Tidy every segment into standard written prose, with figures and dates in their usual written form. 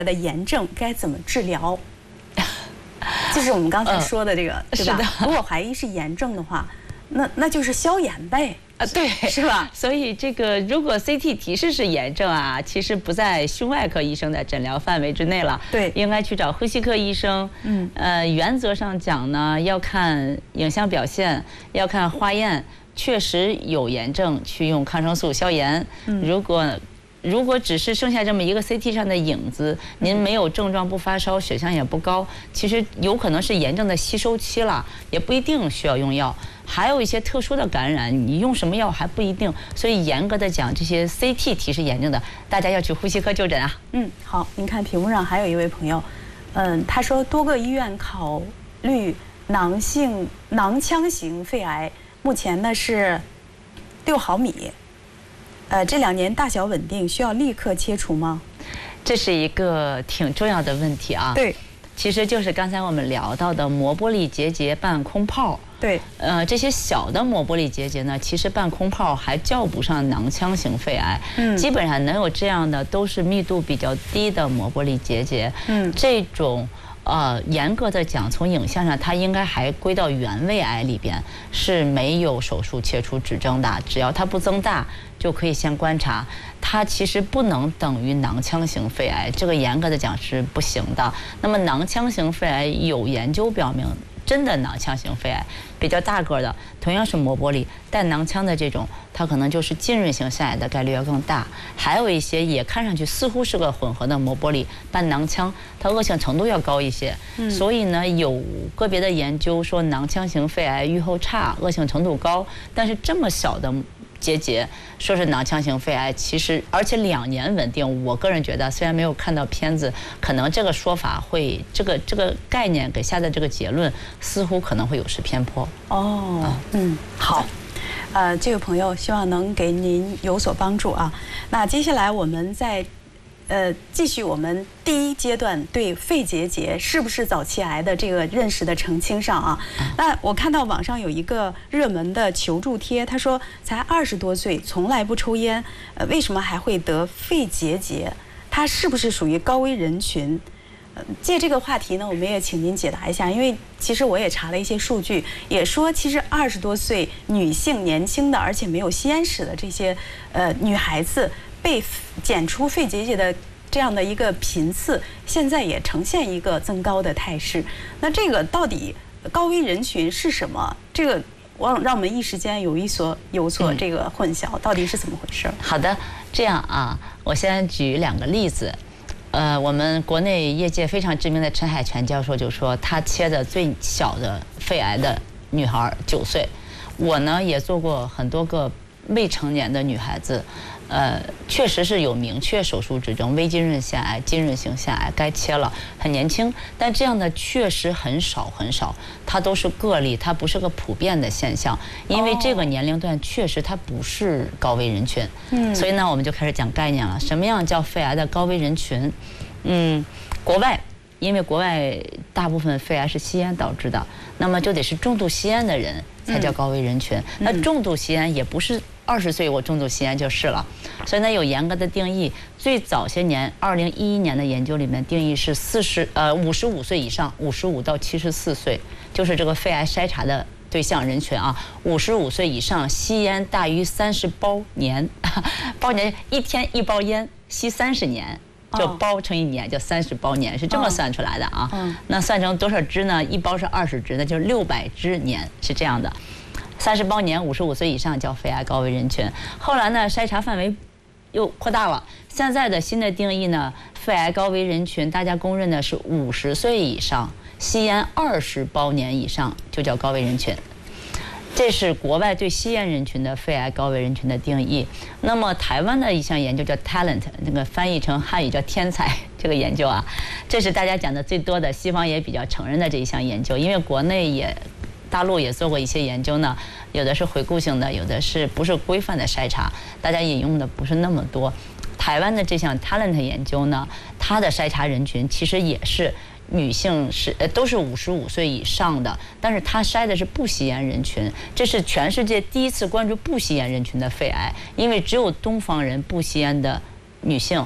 的炎症该怎么治疗？就是我们刚才说的这个，对吧？如果怀疑是炎症的话，那就是消炎呗。 对， 是吧？ 所以这个如果 CT 提示是炎症啊，其实不在胸外科医生的诊疗范围之内了。 对， 应该去找呼吸科医生。原则上讲呢，要看影像表现，要看化验，确实有炎症，去用抗生素消炎。如果只是剩下这么一个 CT 上的影子，您没有症状，不发烧，血象也不高，其实有可能是炎症的吸收期了，也不一定需要用药。还有一些特殊的感染，你用什么药还不一定。所以严格的讲，这些 CT 提示炎症的，大家要去呼吸科就诊啊。 好，您看屏幕上还有一位朋友，他说多个医院考虑囊腔型肺癌，目前呢是6毫米。这2年大小稳定，需要立刻切除吗？ 这是一个挺重要的问题啊。 对， 其实就是刚才我们聊到的膜玻璃结节伴空泡。 对， 这些小的膜玻璃结节呢，其实伴空泡还叫不上囊腔型肺癌。基本上能有这样的都是密度比较低的膜玻璃结节。这种严格的讲，从影像上它应该还归到原位癌里边，是没有手术切除指征的。只要它不增大，就可以先观察。它其实不能等于囊腔型肺癌，这个严格的讲是不行的。那么囊腔型肺癌有研究表明，真的囊腔型肺癌比较大个的，同样是膜玻璃带囊腔的这种，它可能就是浸润型腺癌的概率要更大。还有一些也看上去似乎是个混合的膜玻璃伴囊腔，它恶性程度要高一些。所以呢，有个别的研究说囊腔型肺癌预后差，恶性程度高，但是这么小的结节说是囊腔型肺癌，其实而且2年稳定，我个人觉得虽然没有看到片子，可能这个说法会这个概念给下的这个结论似乎可能会有失偏颇。 好，这位朋友希望能给您有所帮助啊。那接下来我们再继续我们第1阶段对肺结节是不是早期癌的这个认识的澄清上啊。那我看到网上有一个热门的求助贴，他说才20多岁，从来不抽烟，为什么还会得肺结节？他是不是属于高危人群？借这个话题呢，我们也请您解答一下，因为其实我也查了一些数据，也说其实20多岁女性年轻的，而且没有吸烟史的这些女孩子，被检出肺结节的这样的一个频次，现在也呈现一个增高的态势。那这个到底高危人群是什么？这个让我们一时间有所这个混淆，到底是怎么回事？ 好的，这样啊，我先举2个例子。我们国内业界非常知名的陈海泉教授就说，他切的最小的肺癌的女孩9岁。我呢也做过很多个未成年的女孩子，确实是有明确手术指征，微浸润腺癌、浸润型腺癌该切了，很年轻，但这样的确实很少很少，它都是个例，它不是个普遍的现象，因为这个年龄段确实它不是高危人群。所以呢，我们就开始讲概念了，什么样叫肺癌的高危人群？国外。因为国外大部分肺癌是吸烟导致的，那么就得是重度吸烟的人才叫高危人群。那重度吸烟也不是20岁我重度吸烟就是了，所以呢有严格的定义。最早些年，2011年的研究里面定义是55岁以上，55到74岁，就是这个肺癌筛查的对象人群啊。55岁以上吸烟大于30包年，包年1天1包烟，吸30年。就包乘1年，就30包年，是这么算出来的啊。那算成多少支呢？1包是20支，那就是600支年，是这样的。30包年，55岁以上叫肺癌高危人群。后来呢，筛查范围又扩大了。现在的新的定义呢，肺癌高危人群大家公认的是50岁以上，吸烟20包年以上就叫高危人群。这是国外对吸烟人群的肺癌高危人群的定义。那么台湾的一项研究叫 Talent， 那个翻译成汉语叫天才，这个研究啊，这是大家讲的最多的，西方也比较承认的这一项研究。因为国内大陆也做过一些研究呢，有的是回顾性的，有的是不是规范的筛查，大家引用的不是那么多。台湾的这项 Talent 研究呢，它的筛查人群其实也是女性都是55岁以上的，但是它筛的是不吸烟人群，这是全世界第一次关注不吸烟人群的肺癌，因为只有东方人不吸烟的女性，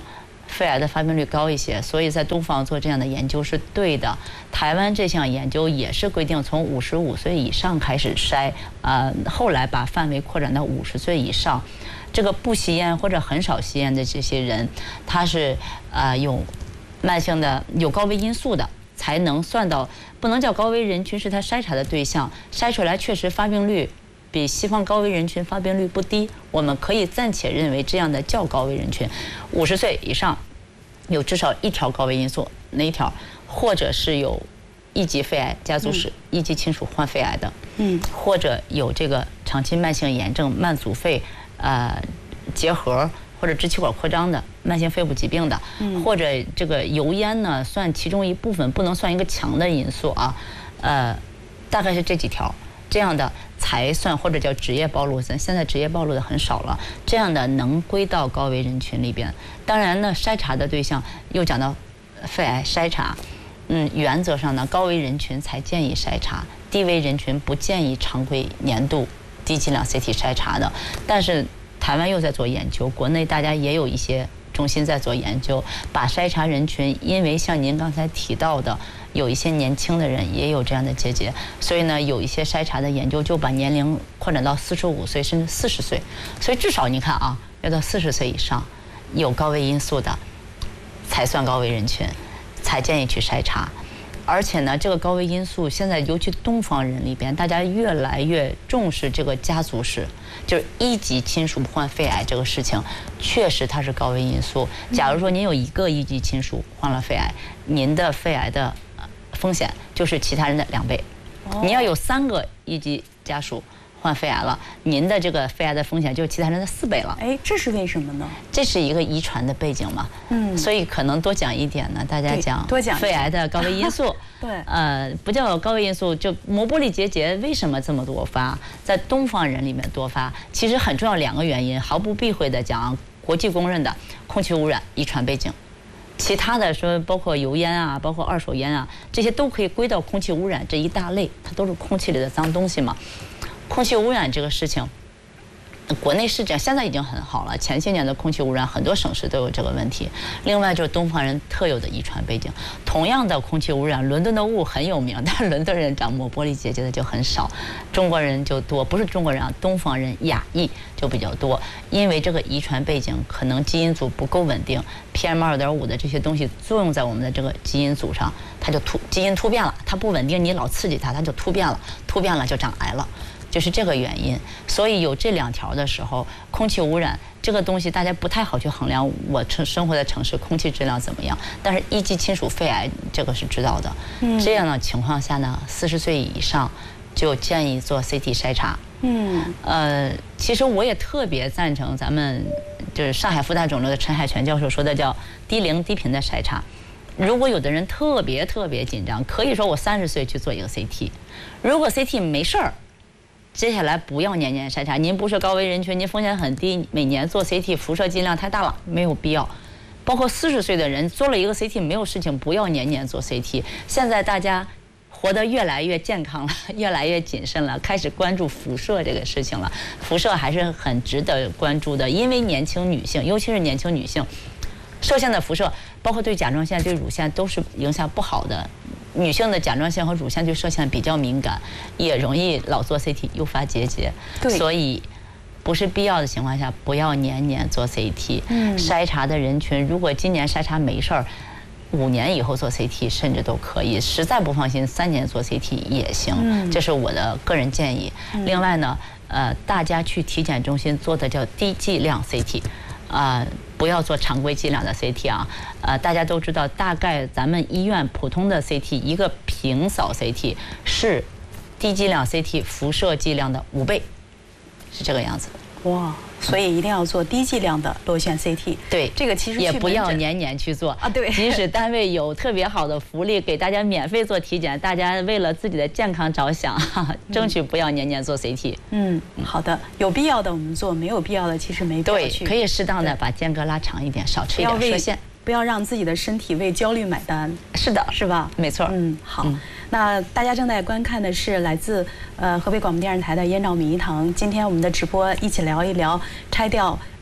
肺癌的发病率高一些，所以在东方做这样的研究是对的。台湾这项研究也是规定从55岁以上开始筛，后来把范围扩展到50岁以上。这个不吸烟或者很少吸烟的这些人，他是有慢性的有高危因素的，才能算到，不能叫高危人群，是他筛查的对象，筛出来确实发病率比西方高危人群发病率不低，我们可以暂且认为这样的较高危人群，50岁以上有至少一条高危因素，哪一条？或者是有一级肺癌家族史，一级亲属患肺癌的，或者有这个长期慢性炎症、慢阻肺结核或者支气管扩张的慢性肺部疾病的，或者这个油烟呢算其中一部分，不能算一个强的因素啊，大概是这几条。这样的才算，或者叫职业暴露，现在职业暴露的很少了，这样的能归到高危人群里边。当然呢，筛查的对象又讲到肺癌筛查，原则上呢，高危人群才建议筛查，低危人群不建议常规年度低剂量 CT 筛查的。但是台湾又在做研究，国内大家也有一些中心在做研究，把筛查人群，因为像您刚才提到的，有一些年轻的人也有这样的结节，所以呢，有一些筛查的研究就把年龄扩展到45岁甚至40岁，所以至少你看啊，要到40岁以上，有高危因素的，才算高危人群，才建议去筛查。而且呢，这个高危因素现在尤其东方人里边，大家越来越重视这个家族史，就是一级亲属患肺癌这个事情，确实它是高危因素。假如说您有一个一级亲属患了肺癌，您的肺癌的风险就是其他人的2倍。你要有3个一级家属患肺癌了，您的这个肺癌的风险就是其他人的4倍了。 哎，这是为什么呢？ 这是一个遗传的背景嘛。所以可能多讲一点呢，大家讲肺癌的高危因素。 对， 不叫高危因素，就膜玻璃结节为什么这么多发，在东方人里面多发，其实很重要2个原因，毫不避讳的讲，国际公认的空气污染、遗传背景。其他的说包括油烟啊，包括二手烟啊，这些都可以归到空气污染这一大类，它都是空气里的脏东西嘛。空气污染这个事情，国内是这样，现在已经很好了。前些年的空气污染，很多省市都有这个问题。另外就是东方人特有的遗传背景，同样的空气污染，伦敦的雾很有名，但是伦敦人长膜玻璃结节的就很少，中国人就多，不是中国人啊，东方人亚裔就比较多，因为这个遗传背景可能基因组不够稳定 ，PM2.5的这些东西作用在我们的这个基因组上，它就基因突变了，它不稳定，你老刺激它，它就突变了，突变了就长癌了。就是这个原因，所以有这2条的时候，空气污染这个东西大家不太好去衡量。我生活的城市空气质量怎么样？但是一级亲属肺癌这个是知道的。这样的情况下呢，40岁以上就建议做 CT 筛查。其实我也特别赞成咱们就是上海复旦肿瘤的陈海泉教授说的叫低龄低频的筛查。如果有的人特别紧张，可以说我30岁去做一个 CT， 如果 CT 没事儿。接下来不要年年筛查，您不是高危人群，您风险很低，每年做 CT 辐射剂量太大了，没有必要。包括40岁的人做了一个 CT 没有事情，不要年年做 CT。现在大家活得越来越健康了，越来越谨慎了，开始关注辐射这个事情了。辐射还是很值得关注的，因为年轻女性，尤其是年轻女性，射线的辐射，包括对甲状腺、对乳腺都是影响不好的。女性的甲状腺和乳腺对射线比较敏感，也容易老做 CT 诱发结节，所以不是必要的情况下不要年年做 CT。筛查的人群，如果今年筛查没事儿，5年以后做 CT 甚至都可以，实在不放心3年做 CT 也行，这是我的个人建议。另外呢，大家去体检中心做的叫低剂量 CT。不要做常规剂量的 CT 啊，大家都知道，大概咱们医院普通的 CT 一个平扫 CT 是低剂量 CT 辐射剂量的5倍，是这个样子。 哇，所以一定要做低剂量的螺旋 CT。 对， 这个其实也不要年年去做啊。对， 即使单位有特别好的福利，给大家免费做体检，大家为了自己的健康着想，争取不要年年做 CT。 好的，有必要的我们做，没有必要的其实没必要去。 对，可以适当的把间隔拉长一点，少吃一点射线。 不要让自己的身体为焦虑买单。 是的， 是吧？ 没错。 好。那大家正在观看的是来自河北广播电视台的燕赵米一堂。今天我们的直播一起聊一聊拆掉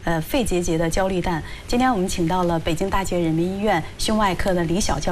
肺结节的焦虑蛋。今天我们请到了北京大学人民医院胸外科的李晓教